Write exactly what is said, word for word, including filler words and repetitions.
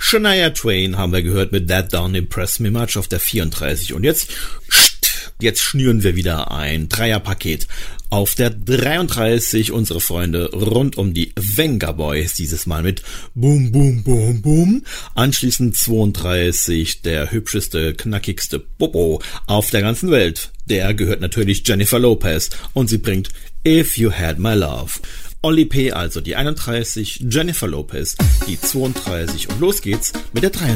Shania Twain haben wir gehört mit That Don't Impress Me Much auf der vierunddreißig. Und jetzt, jetzt schnüren wir wieder ein Dreierpaket. Auf der dreiunddreißig unsere Freunde rund um die Venga Boys, dieses Mal mit Boom, Boom, Boom, Boom. Anschließend zweiunddreißig der hübscheste, knackigste Popo auf der ganzen Welt. Der gehört natürlich Jennifer Lopez und sie bringt If You Had My Love. Oli P., also die einunddreißig, Jennifer Lopez, die zweiunddreißig und los geht's mit der dreiunddreißig.